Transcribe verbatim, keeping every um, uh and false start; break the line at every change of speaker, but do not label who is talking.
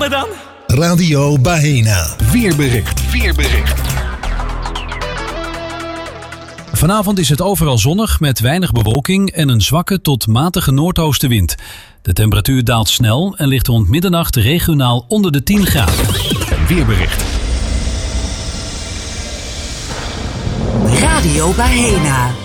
me dan.
Radio Bahena.
Weerbericht. Weerbericht.
Vanavond is het overal zonnig met weinig bewolking en een zwakke tot matige noordoostenwind. De temperatuur daalt snel en ligt rond middernacht regionaal onder de tien graden.
Weerbericht.
Radio Bahena.